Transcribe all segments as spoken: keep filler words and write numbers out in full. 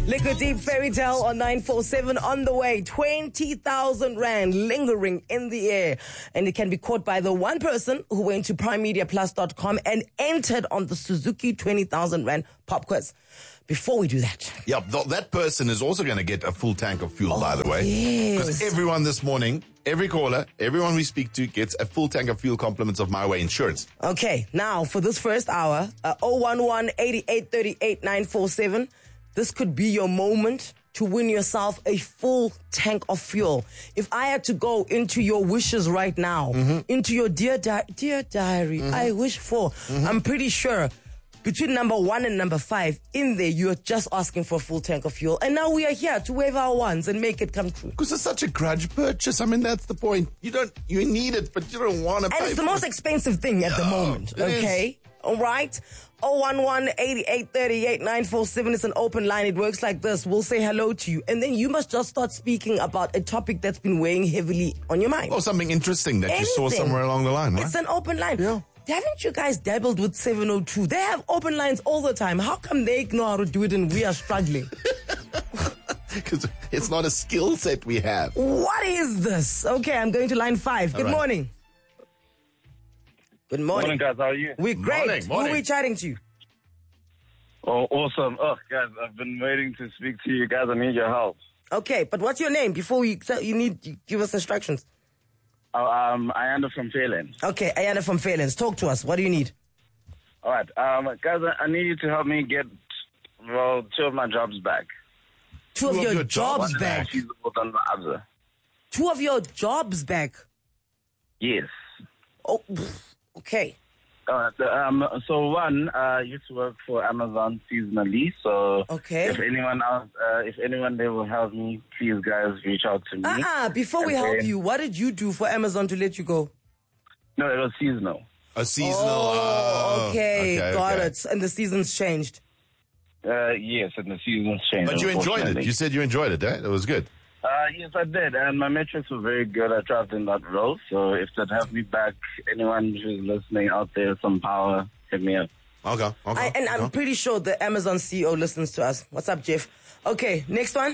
Liquid Deep Fairy Tale on nine four seven on the way. twenty thousand rand lingering in the air. And it can be caught by the one person who went to prime media plus dot com and entered on the Suzuki twenty thousand rand pop quiz. Before we do that. Yeah, th- that person is also going to get a full tank of fuel, oh, by the way. Yes. Because everyone this morning, every caller, everyone we speak to gets a full tank of fuel compliments of My Way Insurance. Okay, now for this first hour, uh, oh one one, eight eight three eight, nine four seven. This could be your moment to win yourself a full tank of fuel. If I had to go into your wishes right now, mm-hmm. into your dear, di- dear diary, mm-hmm. I wish for, mm-hmm. I'm pretty sure between number one and number five, in there, you're just asking for a full tank of fuel. And now we are here to wave our wands and make it come true. Because it's such a grudge purchase. I mean, that's the point. You don't, you need it, but you don't want to pay And it's the most it. expensive thing at no, the moment, okay? Is. All right? oh one one, eight eight three eight, nine four seven is an open line. It works like this. We'll say hello to you. And then you must just start speaking about a topic that's been weighing heavily on your mind. Or something interesting that Anything. you saw somewhere along the line, right? It's an open line. Yeah. Haven't you guys dabbled with seven oh two? They have open lines all the time. How come they know how to do it and we are struggling? Because it's not a skill set we have. What is this? Okay, I'm going to line five. Good right. morning. Good morning. Morning, guys. How are you? We're great. Morning, morning. Who are we chatting to? Oh, awesome. Oh, guys, I've been waiting to speak to you guys. I need your help. Okay, but what's your name? Before we, you need to give us instructions. Oh, um, Ayanda from Fairlands. Okay, Ayanda from Fairlands. Talk to us. What do you need? All right. Um, guys, I need you to help me get, well, two of my jobs back. Two, Two of, of your, your jobs, One back? is feasible than the other. Two of your jobs back? Yes. Oh, okay. All right. Um, so one, uh, I used to work for Amazon seasonally. So Okay. if anyone else, uh, if anyone there will help me, please, guys, reach out to me. Ah, before we And help then- you, what did you do for Amazon to let you go? No, it was seasonal. A seasonal. Oh, uh, okay, got okay. it. And the season's changed. Uh, yes, and the season's changed. But you enjoyed it. unfortunately. You said you enjoyed it, eh? It was good. Uh, yes, I did, and my metrics were very good. I thrived in that role, so if that helps me back, anyone who's listening out there, some power, hit me up. Okay. okay I, and I'm okay. pretty sure the Amazon C E O listens to us. What's up, Jeff? Okay, next one.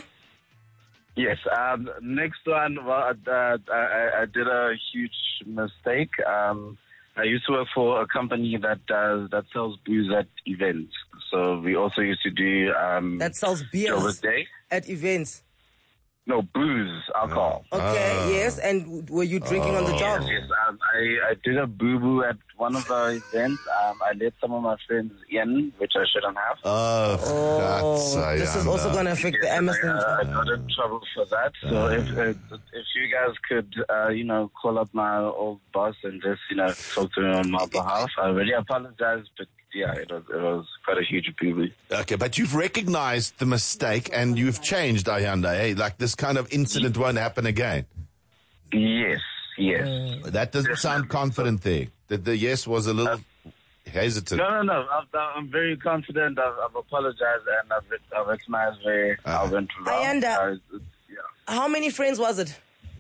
Yes, um, next one, well, uh, I, I did a huge mistake. Um, I used to work for a company that does, that sells booze at events. So we also used to do, um, That sells job a beers day. at events. No, booze, alcohol. Okay, Ah. yes. And w- were you drinking on the job? Yes, yes. Um, I, I did a boo-boo at one of the events. Um, I let some of my friends in, which I shouldn't have. Oh, Oh, that's, this is Ayanda. also going to affect the Yes, Amazon. I, I got in trouble for that. So if if if you guys could, uh, you know, call up my old boss and just, you know, talk to me on my behalf, I really apologize. But yeah, it was it was quite a huge boo-boo. Okay, but you've recognized the mistake and you've changed, Ayanda. Hey, like this kind of incident won't happen again. Yes, yes. That doesn't sound confident there. The, the yes was a little hesitant. No, no, no. I'm, I'm very confident. I've, I've apologized and I've, I've recognized where I Uh-huh. went wrong. Ayanda. Uh, yeah. How many friends was it?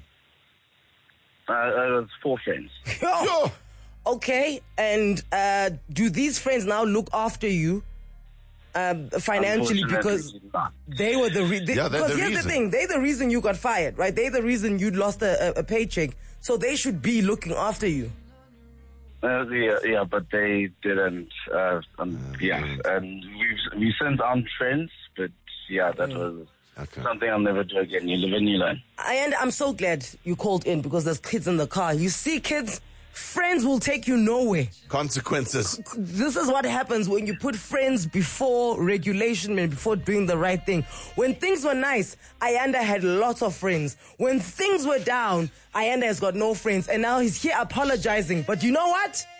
Uh, it was four friends. Sure. Okay, and uh, do these friends now look after you um, financially because Unfortunately not. they were the reason? Yeah, they're Because the here's reason. the thing: they're the reason you got fired, right? They're the reason you lost a, a, a paycheck, so they should be looking after you. Uh, yeah, yeah, but they didn't. Uh, um, yeah, and we've we since aren't friends, but yeah, that was Okay. something I'll never do again. You live and you learn. And I'm so glad you called in because there's kids in the car. You see, kids, friends will take you nowhere. Consequences. This is what happens when you put friends before regulation and before doing the right thing. When things were nice, Ayanda had lots of friends. When things were down, Ayanda has got no friends. And now he's here apologizing. But you know what?